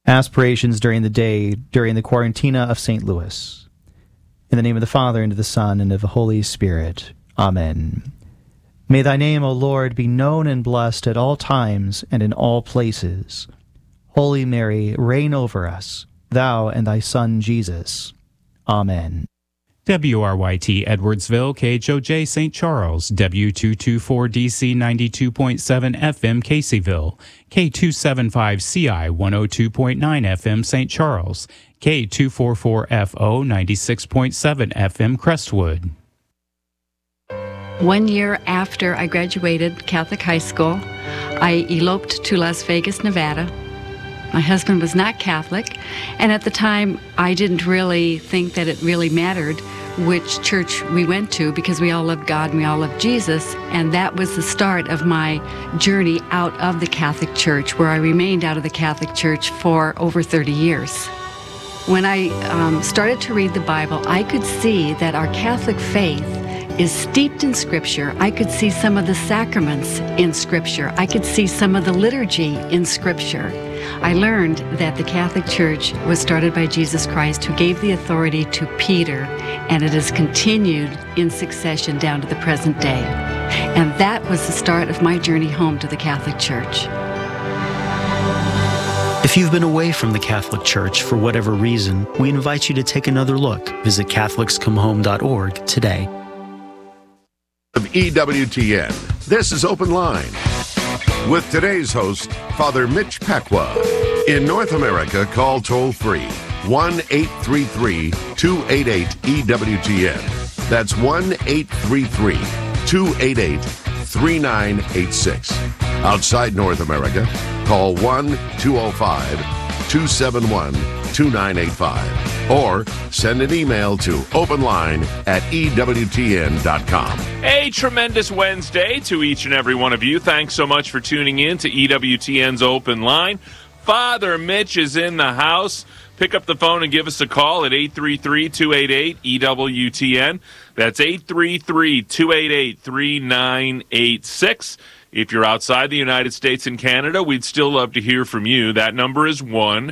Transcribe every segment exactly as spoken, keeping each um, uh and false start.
aspirations during the day during the Quarantina of Saint Louis. In the name of the Father, and of the Son, and of the Holy Spirit. Amen. May thy name, O Lord, be known and blessed at all times and in all places. Holy Mary, reign over us, thou and thy Son Jesus. Amen. W R Y T Edwardsville, K H O J Saint Charles, W two twenty-four D C ninety-two point seven F M Caseyville, K two seventy-five C I one oh two point nine F M Saint Charles, K two forty-four F O ninety-six point seven F M Crestwood. One year after I graduated Catholic high school, I eloped to Las Vegas, Nevada. My husband was not Catholic, and at the time I didn't really think that it really mattered which church we went to, because we all loved God and we all loved Jesus, and that was the start of my journey out of the Catholic Church, where I remained out of the Catholic Church for over thirty years. When I um, started to read the Bible, I could see that our Catholic faith is steeped in Scripture. I could see some of the sacraments in Scripture. I could see some of the liturgy in Scripture. I learned that the Catholic Church was started by Jesus Christ, who gave the authority to Peter, and it has continued in succession down to the present day. And that was the start of my journey home to the Catholic Church. If you've been away from the Catholic Church for whatever reason, we invite you to take another look. Visit Catholics Come Home dot org today. Of E W T N, this is Open Line with today's host, Father Mitch Pacwa. In North America, call toll-free one eight three three, two eight eight, E W T N. That's one eight three three, two eight eight, three nine eight six. Outside North America, call one two oh five, two seven one, two nine eight five or send an email to openline at E W T N dot com. A tremendous Wednesday to each and every one of you. Thanks so much for tuning in to E W T N's Open Line. Father Mitch is in the house. Pick up the phone and give us a call at eight three three, two eight eight, E W T N. That's eight three three, two eight eight, three nine eight six. If you're outside the United States and Canada, we'd still love to hear from you. That number is one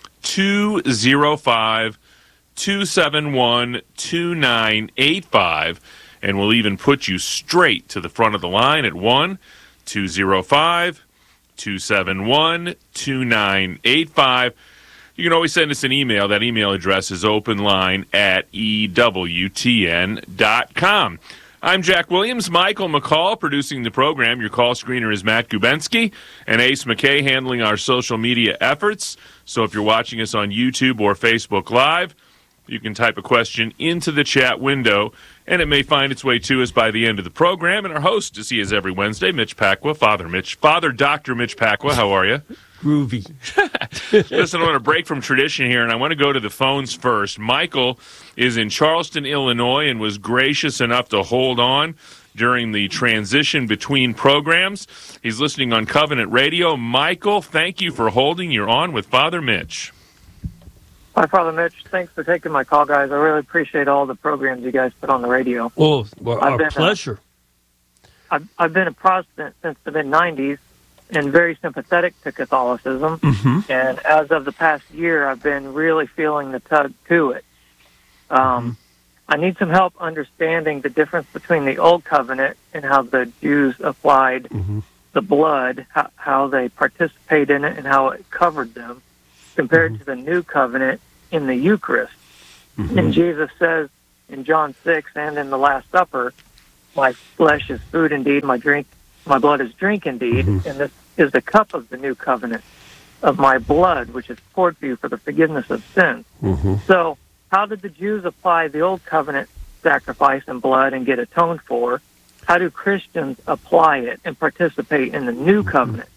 two oh five, two seven one, two nine eight five, and we'll even put you straight to the front of the line at one two oh five, two seven one, two nine eight five. You can always send us an email. That email address is openline at E W T N dot com. I'm Jack Williams. Michael McCall producing the program. Your call screener is Matt Gubensky, and Ace McKay handling our social media efforts. So if you're watching us on YouTube or Facebook Live, you can type a question into the chat window, and it may find its way to us by the end of the program. And our host, as he is every Wednesday, Mitch Pacwa, Father Mitch, Father Doctor Mitch Pacwa. How are you? Groovy. Listen, I want to break from tradition here, and I want to go to the phones first. Michael is in Charleston, Illinois, and was gracious enough to hold on during the transition between programs. He's listening on Covenant Radio. Michael, thank you for holding. You're on with Father Mitch. Hi, Father Mitch. Thanks for taking my call, guys. I really appreciate all the programs you guys put on the radio. Oh, well, I've our been, pleasure. Uh, I've, I've been a Protestant since the mid nineties and very sympathetic to Catholicism. Mm-hmm. And as of the past year, I've been really feeling the tug to it. Um, mm-hmm. I need some help understanding the difference between the Old Covenant and how the Jews applied mm-hmm. the blood, how, how they participate in it, and how it covered them, compared mm-hmm. to the New Covenant in the Eucharist. Mm-hmm. And Jesus says in John six and in the Last Supper, my flesh is food indeed, my drink, my blood is drink indeed, mm-hmm. and this is the cup of the New Covenant of my blood, which is poured for you for the forgiveness of sins. Mm-hmm. So how did the Jews apply the Old Covenant sacrifice and blood and get atoned for? How do Christians apply it and participate in the New mm-hmm. Covenant?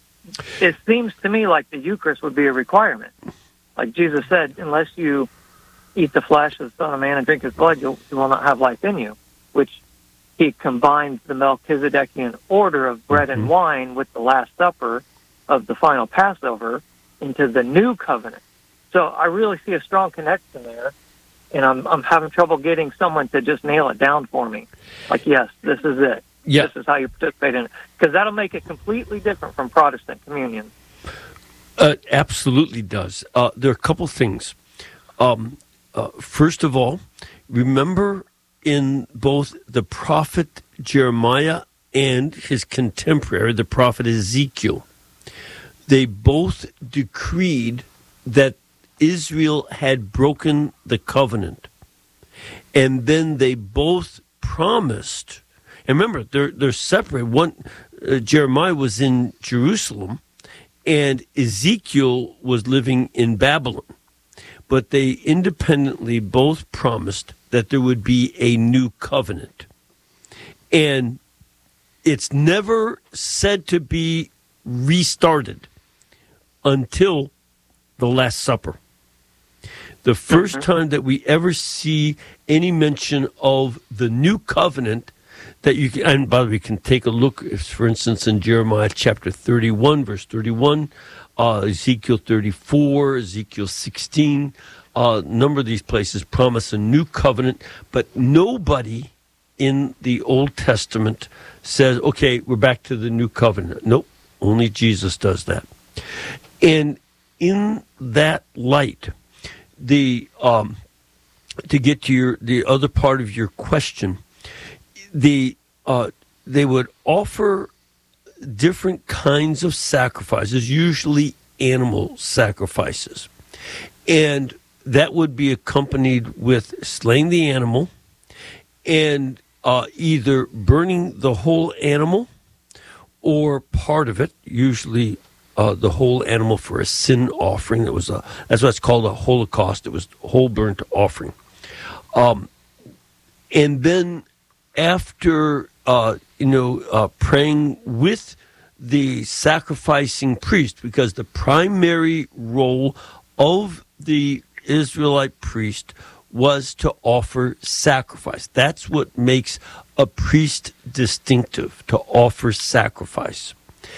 It seems to me like the Eucharist would be a requirement. Like Jesus said, unless you eat the flesh of the Son of Man and drink his blood, you'll, you will not have life in you, which he combines the Melchizedekian order of bread mm-hmm. and wine with the Last Supper of the final Passover into the New Covenant. So I really see a strong connection there, and I'm I'm having trouble getting someone to just nail it down for me. Like, yes, this is it. Yeah. This is how you participate in it. Because that'll make it completely different from Protestant communion. Uh, absolutely does. Uh, there are a couple things. Um, uh, first of all, remember in both the prophet Jeremiah and his contemporary, the prophet Ezekiel, they both decreed that Israel had broken the covenant. And then they both promised, and remember, they're, they're separate. One, uh, Jeremiah was in Jerusalem, and Ezekiel was living in Babylon. But they independently both promised that there would be a new covenant. And it's never said to be restarted until the Last Supper. The first time that we ever see any mention of the new covenant that you can, and by the way, we can take a look, for instance, in Jeremiah chapter thirty-one, verse thirty-one, uh, Ezekiel thirty-four, Ezekiel sixteen, a uh, number of these places promise a new covenant, but nobody in the Old Testament says, okay, we're back to the new covenant. Nope, only Jesus does that. And in that light, the um, to get to your the other part of your question, the uh, they would offer different kinds of sacrifices, usually animal sacrifices, and that would be accompanied with slaying the animal and uh, either burning the whole animal or part of it, usually uh, the whole animal for a sin offering. That was a that's what's called a holocaust. It was a whole burnt offering, um, and then after uh, you know uh, praying with the sacrificing priest, because the primary role of the Israelite priest was to offer sacrifice. That's what makes a priest distinctive, to offer sacrifice.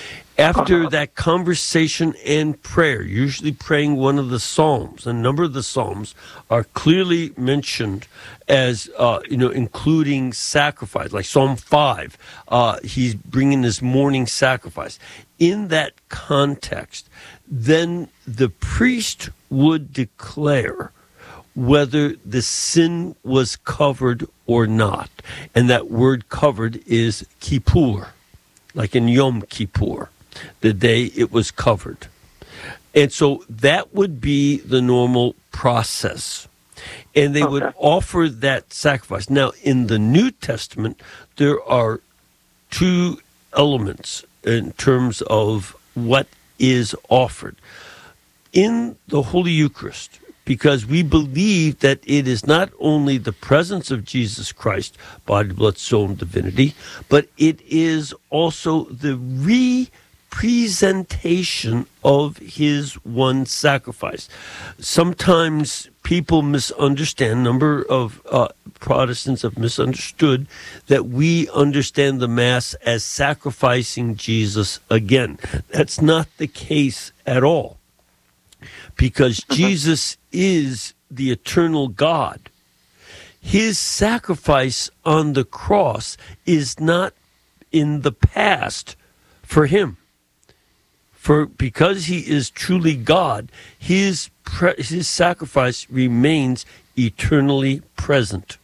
After that conversation and prayer, usually praying one of the Psalms, a number of the Psalms are clearly mentioned as, uh, you know, including sacrifice, like Psalm five, uh, he's bringing his morning sacrifice. In that context, then the priest would declare whether the sin was covered or not. And that word covered is kippur, like in Yom Kippur, the day it was covered. And so that would be the normal process. And they okay. would offer that sacrifice. Now, in the New Testament, there are two elements in terms of what is offered. In the Holy Eucharist, because we believe that it is not only the presence of Jesus Christ, body, blood, soul, and divinity, but it is also the representation of his one sacrifice. Sometimes people misunderstand, a number of uh, Protestants have misunderstood that we understand the Mass as sacrificing Jesus again. That's not the case at all. Because Jesus is the eternal God. His sacrifice on the cross is not in the past for him. For because he is truly God, his pre- his sacrifice remains eternally present.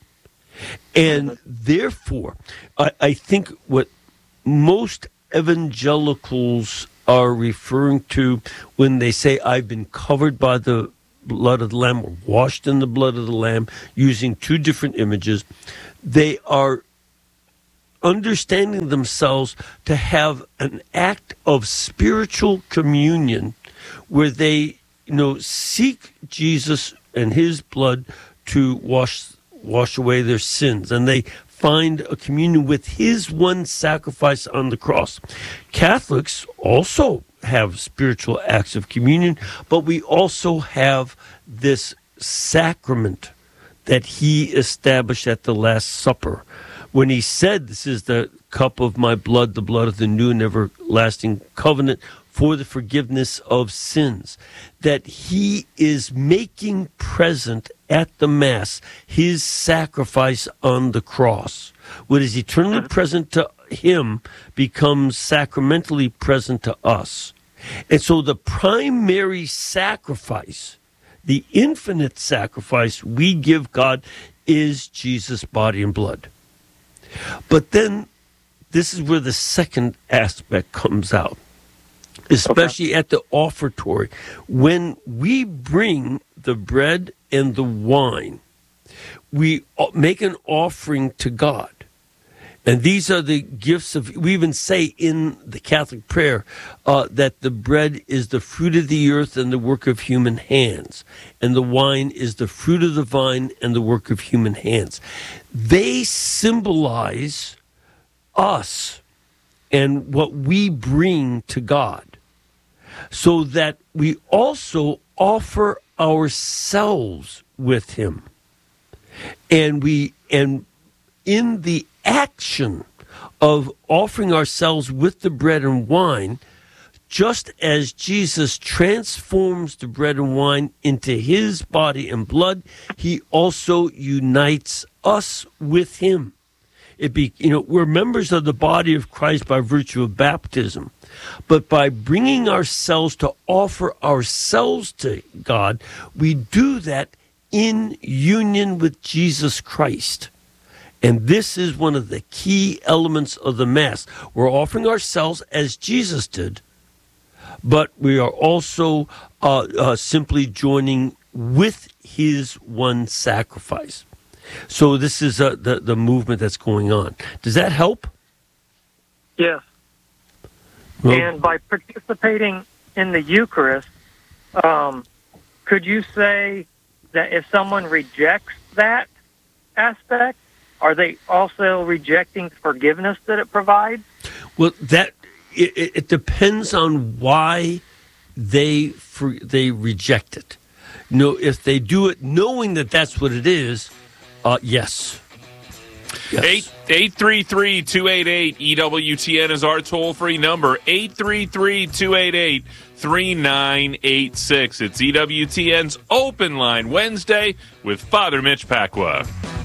And therefore, I, I think what most evangelicals are referring to when they say, I've been covered by the blood of the Lamb, or washed in the blood of the Lamb, using two different images, they are understanding themselves to have an act of spiritual communion where they, you know, seek Jesus and his blood to wash wash away their sins, and they find a communion with his one sacrifice on the cross. Catholics also have spiritual acts of communion, but we also have this sacrament that he established at the Last Supper, when he said, this is the cup of my blood, the blood of the new and everlasting covenant for the forgiveness of sins, that he is making present at the Mass his sacrifice on the cross. What is eternally present to him becomes sacramentally present to us. And so the primary sacrifice, the infinite sacrifice we give God, is Jesus' body and blood. But then this is where the second aspect comes out, especially okay. at the offertory. When we bring the bread and the wine, we make an offering to God. And these are the gifts of, we even say in the Catholic prayer uh, that the bread is the fruit of the earth and the work of human hands. And the wine is the fruit of the vine and the work of human hands. They symbolize us and what we bring to God, so that we also offer ourselves with him. And we, and in the action of offering ourselves with the bread and wine, just as Jesus transforms the bread and wine into his body and blood, he also unites us with him. It be, you know, we're members of the body of Christ by virtue of baptism, but by bringing ourselves to offer ourselves to God, we do that in union with Jesus Christ. And this is one of the key elements of the Mass. We're offering ourselves as Jesus did, but we are also uh, uh, simply joining with his one sacrifice. So this is uh, the, the movement that's going on. Does that help? Yes. Well, and by participating in the Eucharist, um, could you say that if someone rejects that aspect, are they also rejecting forgiveness that it provides? Well, that it, it depends on why they for, they reject it. You know, if they do it knowing that that's what it is, uh, yes. yes. eight three three, two eight eight, E W T N is our toll-free number, eight three three, two eight eight, three nine eight six. It's E W T N's Open Line Wednesday with Father Mitch Pacwa.